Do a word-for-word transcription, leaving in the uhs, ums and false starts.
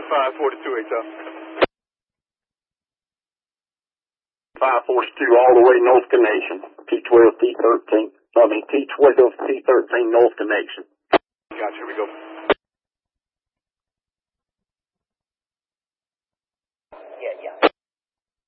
five forty-two, H L. five forty-two all the way north connection. T twelve, T thirteen. I mean, T twelve, T thirteen north connection. Gotcha, here we go.